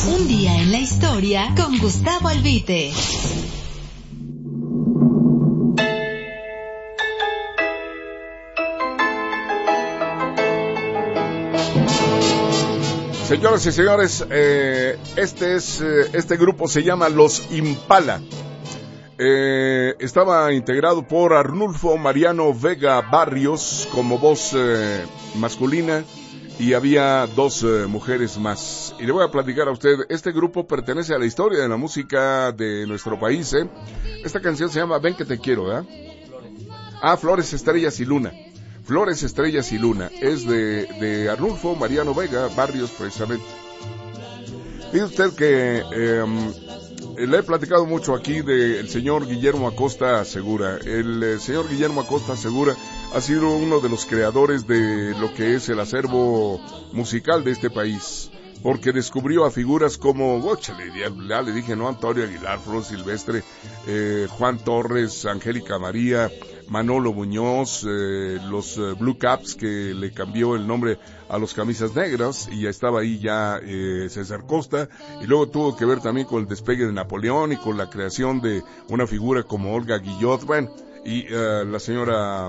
Un día en la historia con Gustavo Albite. Señoras y señores, este grupo se llama Los Impala. Estaba integrado por Arnulfo Mariano Vega Barrios como voz masculina y había dos mujeres más. Y le voy a platicar a usted, este grupo pertenece a la historia de la música de nuestro país. Esta canción se llama Ven que te quiero, ¿verdad? Flores, Estrellas y Luna. Flores, Estrellas y Luna, es de Arnulfo Mariano Vega Barrios, precisamente. Dice usted que le he platicado mucho aquí del señor Guillermo Acosta Segura. El señor Guillermo Acosta Segura ha sido uno de los creadores de lo que es el acervo musical de este país, porque descubrió a figuras como, ya le dije, ¿no? Antonio Aguilar, Flor Silvestre, Juan Torres, Angélica María, Manolo Muñoz, los Blue Caps, que le cambió el nombre a los Camisas Negras, y ya estaba ahí ya César Costa, y luego tuvo que ver también con el despegue de Napoleón y con la creación de una figura como Olga Guillot, bueno, y la señora,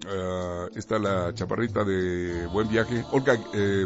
la chaparrita de Buen Viaje, Olga,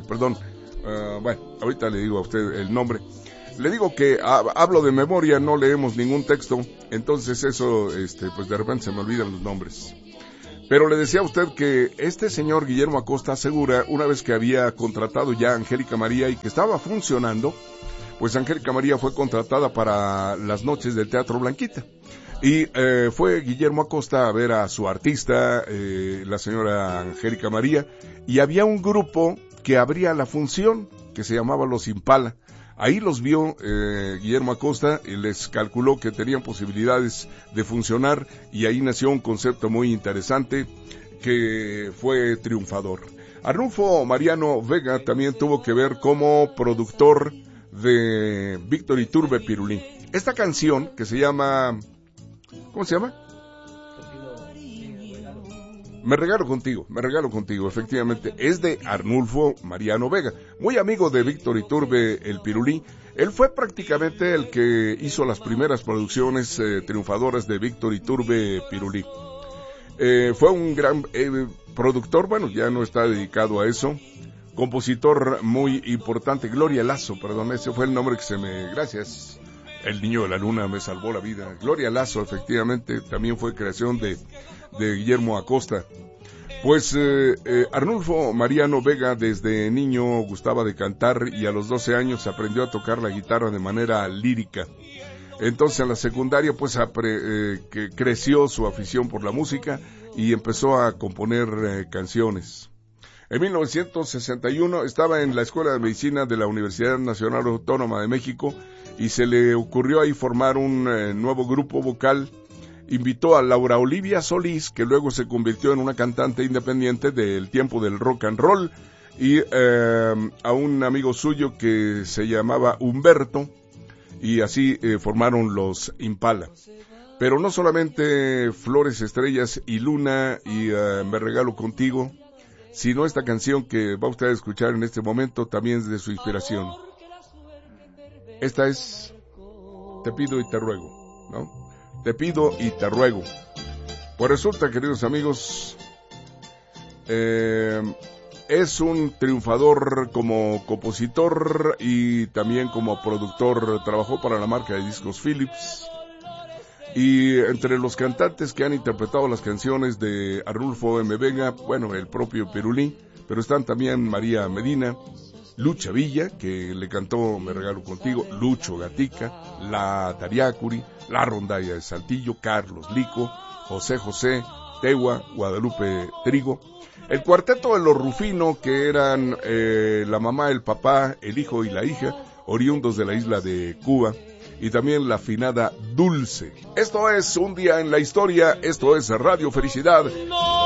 bueno, ahorita le digo a usted el nombre. Le digo que hablo de memoria, no leemos ningún texto, entonces eso, pues de repente se me olvidan los nombres. Pero le decía a usted que este señor Guillermo Acosta Segura, una vez que había contratado ya a Angélica María y que estaba funcionando, pues Angélica María fue contratada para las noches del Teatro Blanquita. Y fue Guillermo Acosta a ver a su artista, la señora Angélica María, y había un grupo que abría la función, que se llamaba Los Impala. Ahí los vio Guillermo Acosta y les calculó que tenían posibilidades de funcionar, y ahí nació un concepto muy interesante que fue triunfador. Arnulfo Mariano Vega también tuvo que ver como productor de Víctor Iturbe Pirulí. Esta canción que se llama... ¿Cómo se llama? Me regalo contigo, efectivamente, es de Arnulfo Mariano Vega, muy amigo de Víctor Iturbe el Pirulí. Él fue prácticamente el que hizo las primeras producciones triunfadoras de Víctor Iturbe Pirulí. Fue un gran productor, bueno, ya no está dedicado a eso, compositor muy importante, Gloria Lazo, perdón, ese fue el nombre que se me... Gracias, el niño de la luna me salvó la vida. Gloria Lazo, efectivamente, también fue creación de Guillermo Acosta. Pues Arnulfo Mariano Vega desde niño gustaba de cantar y a los 12 años aprendió a tocar la guitarra de manera lírica. Entonces en la secundaria pues que creció su afición por la música y empezó a componer canciones. En 1961 estaba en la Escuela de Medicina de la Universidad Nacional Autónoma de México y se le ocurrió ahí formar un nuevo grupo vocal. Invitó a Laura Olivia Solís, que luego se convirtió en una cantante independiente del tiempo del rock and roll, y a un amigo suyo que se llamaba Humberto, y así formaron Los Impala. Pero no solamente Flores, Estrellas y Luna y Me regalo contigo, sino esta canción que va usted a escuchar en este momento también es de su inspiración. Esta es Te pido y te ruego, ¿no? Te pido y te ruego. Pues resulta, queridos amigos, es un triunfador como compositor y también como productor. Trabajó para la marca de discos Philips. Y entre los cantantes que han interpretado las canciones de Arnulfo M. Vega, bueno, el propio Pirulí, pero están también María Medina, Lucha Villa, que le cantó Me regalo contigo, Lucho Gatica, La Tariacuri, La Rondalla de Saltillo, Carlos Lico, José José, Tegua, Guadalupe Trigo, el cuarteto de los Rufino, que eran la mamá, el papá, el hijo y la hija, oriundos de la isla de Cuba, y también la afinada Dulce. Esto es Un día en la historia, esto es Radio Felicidad.